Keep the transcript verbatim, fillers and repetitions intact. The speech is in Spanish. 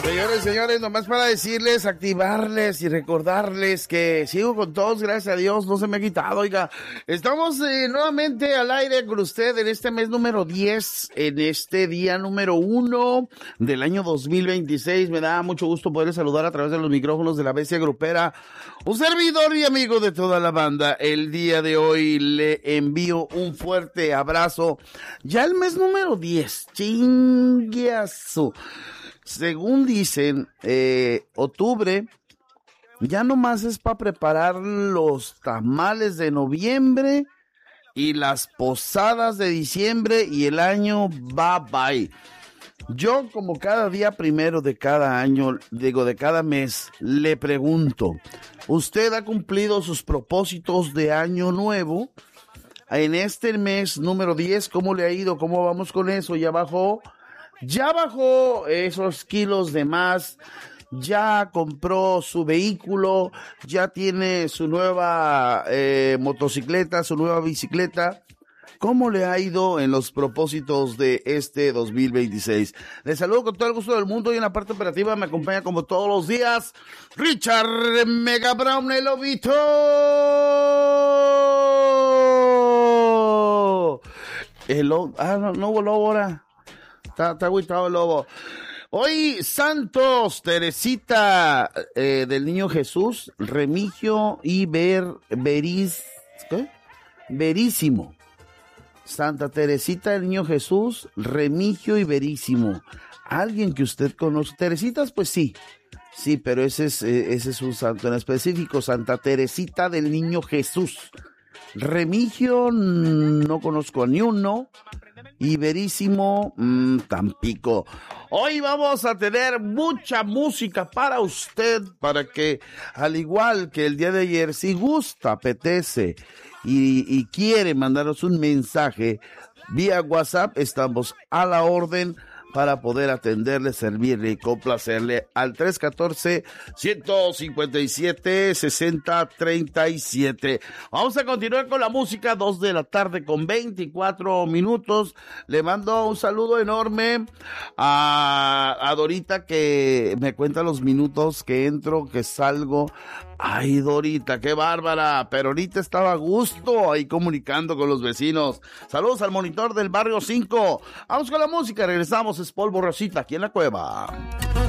Señores, señores, nomás para decirles, activarles y recordarles que sigo con todos, gracias a Dios, no se me ha quitado, oiga. Estamos eh, nuevamente al aire con usted en este mes número diez, en este día número uno del año dos mil veintiséis. Me da mucho gusto poder saludar a través de los micrófonos de la Bestia Grupera, un servidor y amigo de toda la banda. El día de hoy le envío un fuerte abrazo. Ya el mes número diez, chingueazo. Según dicen, eh, octubre ya nomás es para preparar los tamales de noviembre y las posadas de diciembre y el año bye bye. Yo, como cada día primero de cada año, digo de cada mes, le pregunto, ¿usted ha cumplido sus propósitos de año nuevo? En este mes número diez, ¿cómo le ha ido? ¿Cómo vamos con eso? ¿Ya bajó? Ya bajó esos kilos de más, ya compró su vehículo, ya tiene su nueva eh, motocicleta, su nueva bicicleta. ¿Cómo le ha ido en los propósitos de este dos mil veintiséis? Les saludo con todo el gusto del mundo y en la parte operativa me acompaña como todos los días Richard Mega Brown, el lobito. El lobo, ah, no, no hubo lobo ahora. Está, está agüitado el lobo. Hoy, Santos, Teresita eh, del Niño Jesús, Remigio y Ver, Veris, ¿qué? Verísimo. Santa Teresita del Niño Jesús, Remigio y Verísimo. ¿Alguien que usted conoce? Teresitas, pues sí. Sí, pero ese es, ese es un santo en específico. Santa Teresita del Niño Jesús. Remigio, no conozco a ni uno. Y Verísimo, mmm, Tampico. Hoy vamos a tener mucha música para usted, para que, al igual que el día de ayer, si gusta, apetece y, y quiere mandarnos un mensaje vía WhatsApp, estamos a la orden para poder atenderle, servirle y complacerle al tres uno cuatro, uno cinco siete, seis cero tres siete. Vamos a continuar con la música, dos de la tarde con veinticuatro minutos. Le mando un saludo enorme a, a Dorita, que me cuenta los minutos que entro, que salgo. Ay, Dorita, qué bárbara, pero ahorita estaba a gusto ahí comunicando con los vecinos. Saludos al monitor del barrio cinco. Vamos con la música, regresamos, es Polvo Rosita, aquí en la cueva.